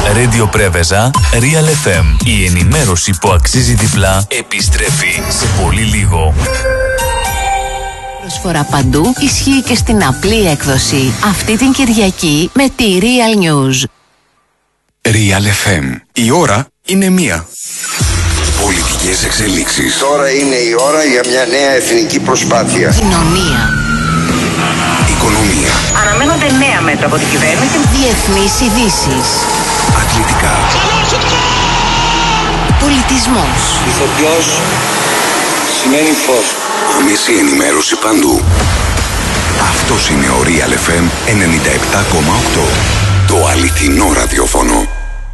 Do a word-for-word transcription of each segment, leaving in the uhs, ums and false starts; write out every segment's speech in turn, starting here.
Radio Πρέβεζα, Real εφ εμ. Η ενημέρωση που αξίζει διπλά επιστρέφει σε πολύ λίγο. Προσφορά παντού ισχύει και στην απλή έκδοση. Αυτή την Κυριακή με τη Real News. Real εφ εμ. Η ώρα είναι μία. Πολιτικές εξελίξεις. Τώρα είναι η ώρα για μια νέα εθνική προσπάθεια. Κοινωνία. Οικονομία. Αναμένονται νέα μέτρα από την κυβέρνηση. Διεθνείς ειδήσεις. Αθλητικά. Πολιτισμός. Ηθοποιός σημαίνει φως. Άμεση ενημέρωση παντού. Αυτός είναι ο Real εφ εμ ενενήντα επτά κόμμα οκτώ. Το αληθινό ραδιόφωνο.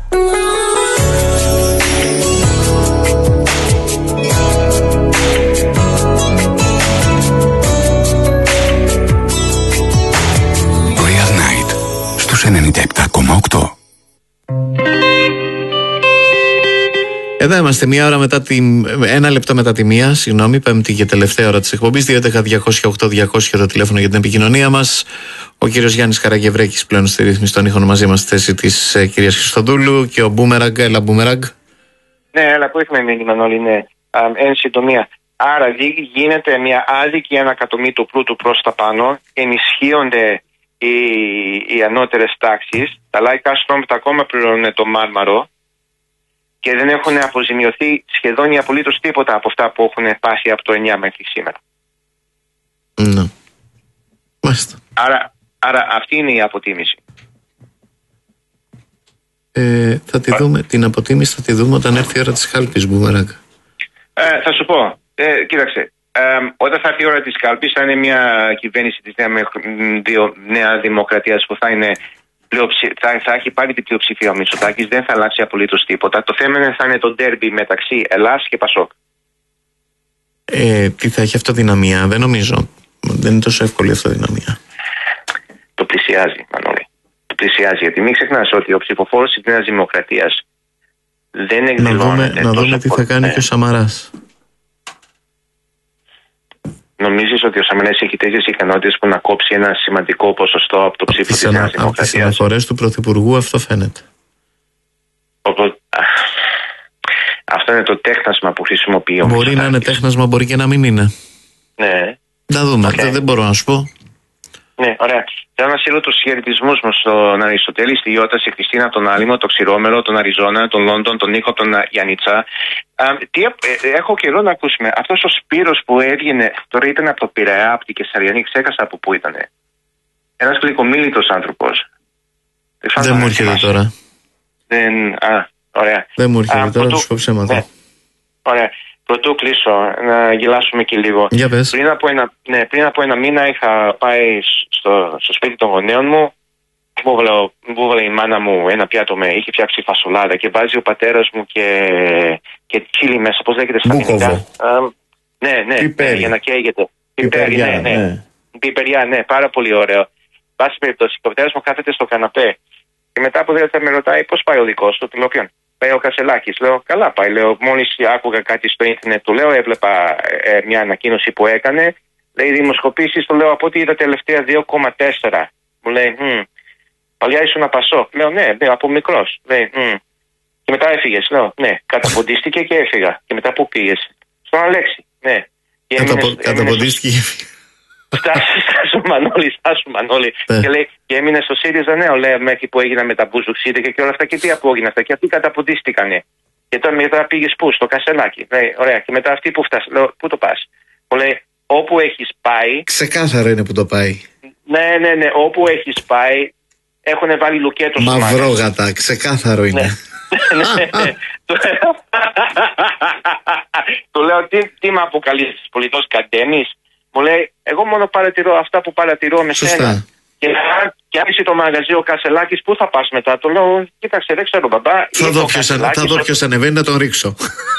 Real Night στους ενενήντα επτά κόμμα οκτώ. Εδώ είμαστε, μία ώρα μετά τη, ένα λεπτό μετά τη μία, συγγνώμη, πέμπτη και τελευταία ώρα της εκπομπής. δύο έντεκα διακόσια οκτώ διακόσια το τηλέφωνο για την επικοινωνία μας. Ο κύριος Γιάννης Καραγευρέκης πλέον στη ρύθμιση των ήχων, μαζί μας στη θέση της ε, κυρίας Χριστοδούλου, και ο Μπούμεραγκ. Έλα, Μπούμεραγκ. Ναι, αλλά που έχουμε μήνυμα όλοι, ναι. Εν συντομία. Άρα γίνεται μια άδικη ανακατομή του πλούτου προς τα πάνω, ενισχύονται οι, οι ανώτερες τάξεις, τα λαϊκά στρώματα ακόμα πληρώνουν το μάρμαρο και δεν έχουν αποζημιωθεί σχεδόν ή απολύτως τίποτα από αυτά που έχουν πάσει από το εννιά μέχρι σήμερα. Ναι. Μάλιστα. Άρα, άρα αυτή είναι η αποτίμηση. Ε, θα τη δούμε, την αποτίμηση θα τη δούμε όταν έρθει η ώρα της κάλπης, Μπούμεραγκ. Ε, θα σου πω, ε, κοίταξε, ε, όταν θα έρθει η ώρα της κάλπης θα είναι μια κυβέρνηση της Νέα, Νέα Δημοκρατίας που θα, είναι, θα, θα έχει πάρει την πλειοψηφία ο Μητσοτάκης, δεν θα αλλάξει απολύτως τίποτα. Το θέμα είναι, θα είναι το ντέρμπι μεταξύ Ελλάς και Πασόκ. Ε, τι θα έχει αυτοδυναμία, δεν νομίζω. Δεν είναι τόσο εύκολη η αυτοδυναμία. Το πλησιάζει, Μανώλη. Το πλησιάζει, γιατί μην ξεχνάς ότι ο ψηφοφόρος της Νέας Δημοκρατίας δεν εκδηλώνεται. Να δούμε, να δούμε τι θα κάνει, ναι, και ο Σαμαράς. Νομίζεις ότι ο Σαμαράς έχει τέτοιες ικανότητες που να κόψει ένα σημαντικό ποσοστό από το ψήφο της Νέας Δημοκρατίας? Από τις αναφορές του Πρωθυπουργού αυτό φαίνεται. Οπό... Αυτό είναι το τέχνασμα που χρησιμοποιεί ο Μπορεί Μητσοτάκης. να είναι τέχνασμα, μπορεί και να μην είναι. Ναι. Να δούμε, okay. δεν, δεν μπορώ να σου πω. Ναι, ωραία. Θέλω να στείλω τους χαιρετισμούς μου στον Αριστοτέλη, στη Ιώτα, στη Χριστίνα, τον Άλυμο, τον Ξηρόμερο, τον Αριζόνα, τον Λόντον, τον Νίκο, τον Γιαννίτσα. Τι, ε, έχω καιρό να ακούσουμε. Αυτός ο Σπύρος που έβγαινε, τώρα ήταν από το Πειραιά, από την Κεσαριανή, ξέχασα από πού ήταν. Ένας γλυκομίλητος άνθρωπος. Δεν, δεν μου έρχεται τώρα. Δεν, α, ωραία. Δεν μου έρχεται τώρα, να σου πω ψέματα. Ναι. Ωραία. Πρωτού κλείσω, να γελάσουμε και λίγο. Για πες. Πριν από ένα, ναι, πριν από ένα μήνα είχα πάει στο, στο σπίτι των γονέων μου. Μου έβαλε η μάνα μου ένα πιάτο με, είχε φτιάξει φασολάδα και βάζει ο πατέρας μου και, και τσίλι μέσα. Πώς λέγεται στα ελληνικά? Ναι, ναι, πιπέρι. Για να καίγεται. Πιπέρι, ναι, ναι. ναι. Πιπεριά, ναι, πάρα πολύ ωραίο. Πάση περιπτώσει, ο πατέρας μου κάθεται στο καναπέ και μετά από δύο λεπτά με ρωτάει πώς πάει ο δικός του, του λέω ποιον? Πάει ο Κασελάκης. Λέω καλά πάει. Λέω μόλις άκουγα κάτι στο ίντερνετ, του λέω έβλεπα ε, μια ανακοίνωση που έκανε. Λέει δημοσκοπήσεις, του λέω από ό,τι είδα τελευταία δύο κόμμα τέσσερα. Μου λέει hm, παλιά ήσουν Πασόκ. Λέω ναι, ναι, από μικρός. Λέει hm. Και μετά έφυγες. Λέω ναι, καταποντίστηκε και έφυγα. Και μετά πού πήγες? Στον Αλέξη. Ναι. Καταποντίστηκε και έφυγε. Στάσου Μανώλη, στάσου Μανώλη. Και λέει, και έμεινε στο ΣΥΡΙΖΑ, ναι, λέει, μέχρι που έγινα με τα μπουζουξίδια και όλα αυτά. Και τι απόγεινα αυτά. Και αυτοί καταποντίστηκανε. Και τώρα μετά πήγες πού? Στο Κασελάκι. Λέει, ωραία. Και μετά αυτοί που φτάσαν. Λέω, πού το πας? Μου λέει, όπου έχεις πάει. Ξεκάθαρο είναι που το πάει. Ναι, ναι, ναι. Όπου έχεις πάει, έχουν βάλει λουκέτο στο μάτι. Μαυρόγατα, ξεκάθαρο είναι. Του λέω, τι με αποκαλείς, πολιτός κατέμεις? Μου λέει, εγώ μόνο παρατηρώ αυτά που παρατηρώ με σένα. Και, και άρχισε το μαγαζί ο Κασελάκης, πού θα πας μετά? Του λέω, κοίταξε, δεν ξέρω μπαμπά. Θα δω ποιος, ανα, θα δω ποιος ανεβαίνει να τον ρίξω.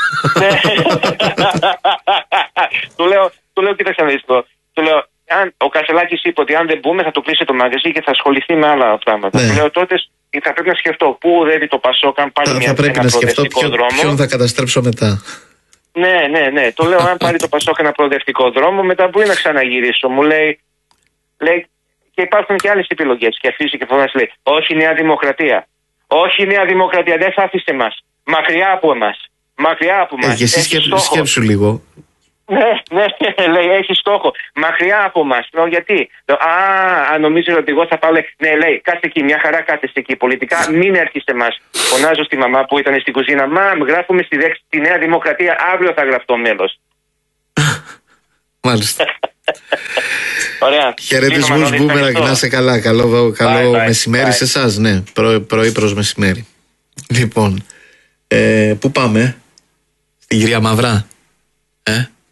του, λέω, του λέω, κοίταξε να δεις το. Του λέω, αν, ο Κασελάκης είπε ότι αν δεν μπούμε θα το κλείσει το μαγαζί και θα ασχοληθεί με άλλα πράγματα. Ναι. Του λέω, τότε θα πρέπει να σκεφτώ πού οδεύει το Πασόκ, αν πάρει μια, πρέπει ένα να σκεφτώ προοδευτικό ποιο, δρόμο. Ποιον θα καταστρέψω μετά. Ναι, ναι, ναι. Το λέω, αν πάρει το Πασόκ ένα προοδευτικό δρόμο, μετά μπορεί να ξαναγυρίσω. Μου λέει, λέει, και υπάρχουν και άλλες επιλογές. Και αφήσει και φοβάσαι, λέει, όχι Νέα Δημοκρατία. Όχι η Νέα Δημοκρατία, δεν θα άφησε εμάς. Μακριά από εμάς. Μακριά από εμάς. Ε, και εσύ σκέψου, σκέψου λίγο. Ναι, ναι, λέει, έχει στόχο. Μακριά από εμάς. Λέω, γιατί. Λέω, α, νομίζω ότι εγώ θα πάω. Λέει, ναι, λέει, κάτσε εκεί, μια χαρά κάθεσαι εκεί. Πολιτικά, μην έρχεσαι εμάς. Φωνάζω στη μαμά που ήταν στην κουζίνα. Μαμ, γράφουμε στη, δεξ, στη Νέα Δημοκρατία. Αύριο θα γραφτώ μέλος. Μάλιστα. Ωραία. Χαιρετισμούς Μπούμερανγκ, να είσαι καλά. Καλό, καλό bye, bye, μεσημέρι bye. σε εσάς, ναι. Προ, πρωί προς μεσημέρι. Λοιπόν, ε, πού πάμε? Στην κυρία Μαυρά. Ε?